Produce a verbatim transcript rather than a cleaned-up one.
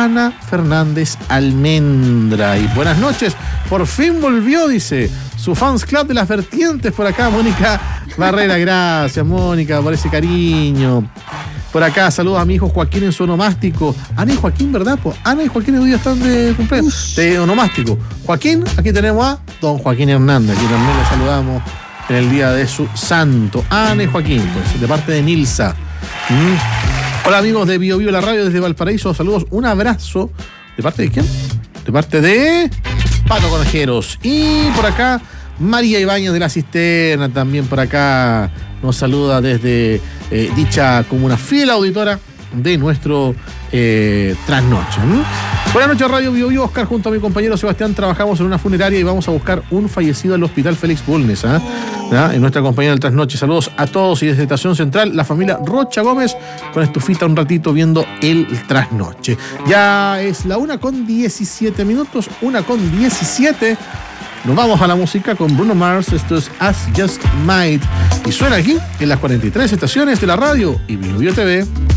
Ana Fernández Almendra. Y buenas noches, por fin volvió, dice, su fans club de las vertientes por acá, Mónica Barrera. Gracias, Mónica, por ese cariño. Por acá, saludos a mi hijo Joaquín en su onomástico. Ana y Joaquín, ¿verdad? Pues Ana y Joaquín hoy día están de cumpleaños, de onomástico. Joaquín, aquí tenemos a don Joaquín Hernández, que también le saludamos en el día de su santo. Ana y Joaquín, pues, de parte de Nilsa. ¿Mm? Hola, amigos de Bio Bio la Radio desde Valparaíso. Saludos, un abrazo. ¿De parte de quién? De parte de Pato Conejeros. Y por acá, María Ibáñez de la Cisterna, también por acá nos saluda desde eh, dicha comuna, fiel auditora de nuestro eh, trasnoche. ¿Mm? Buenas noches, Radio Bio Bio. Oscar, junto a mi compañero Sebastián, trabajamos en una funeraria y vamos a buscar un fallecido al Hospital Félix Bulnes, ¿eh? En nuestra compañía del trasnoche. Saludos a todos y desde Estación Central, la familia Rocha Gómez, con estufita un ratito viendo el trasnoche. Ya es la una con diecisiete minutos, una con diecisiete. Nos vamos a la música con Bruno Mars. Esto es As Just Might y suena aquí en las cuarenta y tres estaciones de la radio y Bio Bio T V.